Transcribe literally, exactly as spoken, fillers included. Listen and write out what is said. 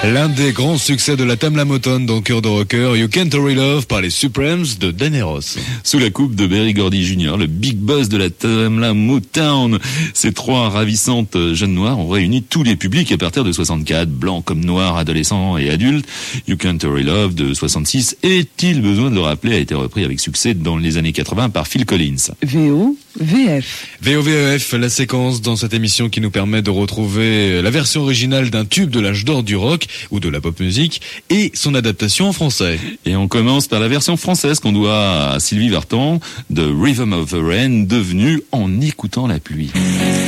L'un des grands succès de la Tamla Motown dans Cœur de Rocker, You Can't Hurry Love par les Supremes de Danny Ross. Sous la coupe de Berry Gordy junior, le big boss de la Tamla Motown. Ces trois ravissantes jeunes noires ont réuni tous les publics à partir de soixante-quatre, blancs comme noirs, adolescents et adultes. You Can't Hurry Love de soixante-six, est-il besoin de le rappeler, a été repris avec succès dans les années quatre-vingts par Phil Collins. V O V F. V O V F, la séquence dans cette émission qui nous permet de retrouver la version originale d'un tube de l'âge d'or du rock ou de la pop musique et son adaptation en français. Et on commence par la version française qu'on doit à Sylvie Vartan de Rhythm of the Rain, devenue En écoutant la pluie.